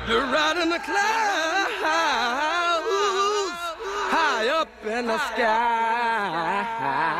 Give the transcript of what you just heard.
You're riding the clouds high up in the sky.